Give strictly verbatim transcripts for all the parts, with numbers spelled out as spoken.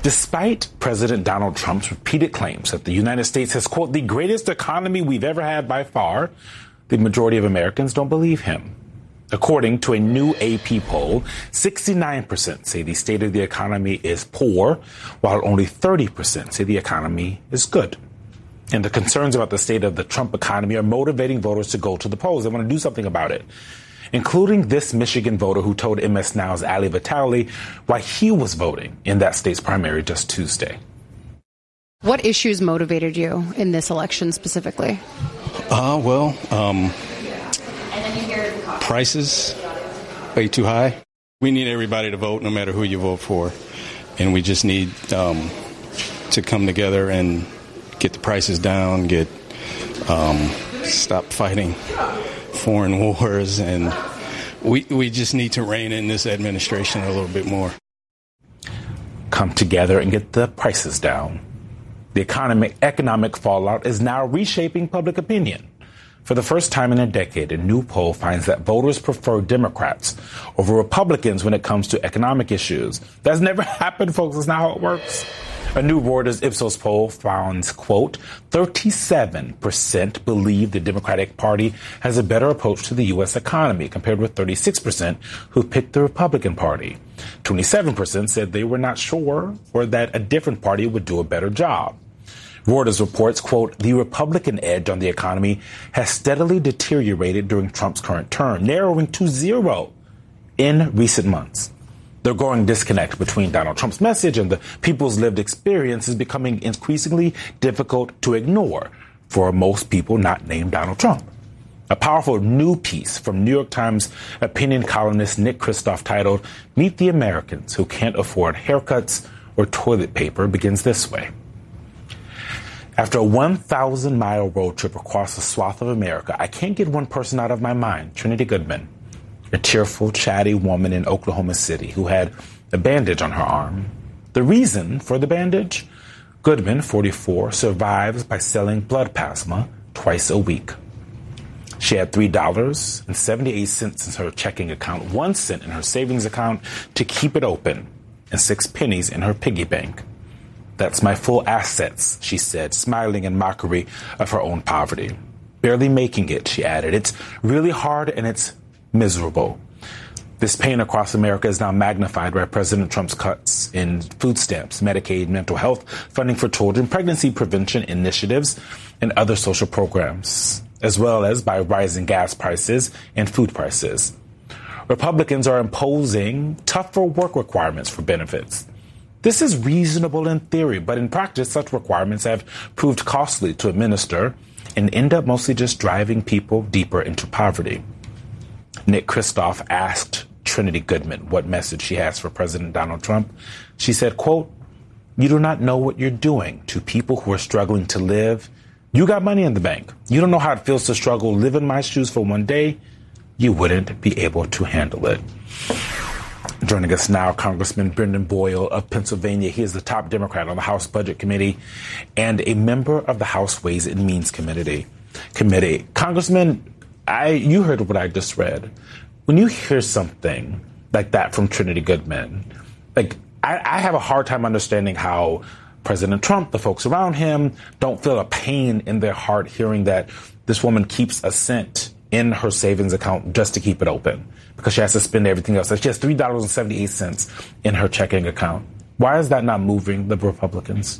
Despite President Donald Trump's repeated claims that the United States has, quote, the greatest economy we've ever had by far, the majority of Americans don't believe him. According to a new A P poll, sixty-nine percent say the state of the economy is poor, while only thirty percent say the economy is good. And the concerns about the state of the Trump economy are motivating voters to go to the polls. They want to do something about it, including this Michigan voter who told M S Now's Ali Vitale why he was voting in that state's primary just Tuesday. What issues motivated you in this election specifically? Uh, well, um, prices way too high. We need everybody to vote, no matter who you vote for. And we just need um, to come together and get the prices down, get um, stop fighting foreign wars, and we we just need to rein in this administration a little bit more. Come together and get the prices down. The economic economic fallout is now reshaping public opinion. For the first time in a decade, a new poll finds that voters prefer Democrats over Republicans when it comes to economic issues. That's never happened, folks. That's not how it works. A new Reuters Ipsos poll finds, quote, thirty-seven percent believe the Democratic Party has a better approach to the U S economy, compared with thirty-six percent who picked the Republican Party. twenty-seven percent said they were not sure or that a different party would do a better job. Reuters reports, quote, the Republican edge on the economy has steadily deteriorated during Trump's current term, narrowing to zero in recent months. The growing disconnect between Donald Trump's message and the people's lived experience is becoming increasingly difficult to ignore for most people not named Donald Trump. A powerful new piece from New York Times opinion columnist Nick Kristof titled Meet the Americans Who Can't Afford Haircuts or Toilet Paper begins this way. After a one thousand mile road trip across a swath of America, I can't get one person out of my mind, Trinity Goodman, a tearful, chatty woman in Oklahoma City who had a bandage on her arm. The reason for the bandage? Goodman, forty-four, survives by selling blood plasma twice a week. She had three dollars and seventy-eight cents in her checking account, one cent in her savings account to keep it open, and six pennies in her piggy bank. That's my full assets, she said, smiling in mockery of her own poverty. Barely making it, she added. It's really hard and it's miserable. This pain across America is now magnified by President Trump's cuts in food stamps, Medicaid, mental health, funding for children, pregnancy prevention initiatives, and other social programs, as well as by rising gas prices and food prices. Republicans are imposing tougher work requirements for benefits. This is reasonable in theory, but in practice, such requirements have proved costly to administer and end up mostly just driving people deeper into poverty. Nick Kristof asked Trinity Goodman what message she has for President Donald Trump. She said, quote, you do not know what you're doing to people who are struggling to live. You got money in the bank. You don't know how it feels to struggle, live in my shoes for one day. You wouldn't be able to handle it. Joining us now, Congressman Brendan Boyle of Pennsylvania. He is the top Democrat on the House Budget Committee and a member of the House Ways and Means Committee. Committee. Congressman, I you heard what I just read. When you hear something like that from Trinity Goodman, like I, I have a hard time understanding how President Trump, the folks around him, don't feel a pain in their heart hearing that this woman keeps a cent in her savings account just to keep it open because she has to spend everything else. So she has three dollars and seventy-eight cents in her checking account. Why is that not moving the Republicans?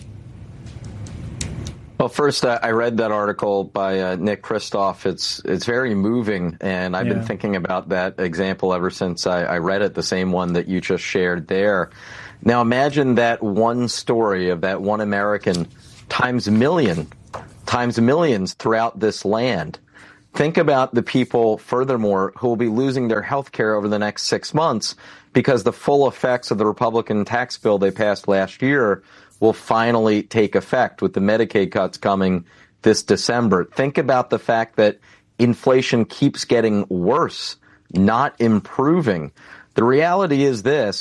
Well, first, uh, I read that article by uh, Nick Kristof. It's it's very moving, and I've yeah. been thinking about that example ever since I, I read it, the same one that you just shared there. Now, imagine that one story of that one American times a million, times millions throughout this land. Think about the people, furthermore, who will be losing their health care over the next six months because the full effects of the Republican tax bill they passed last year will finally take effect with the Medicaid cuts coming this December. Think about the fact that inflation keeps getting worse, not improving. The reality is this.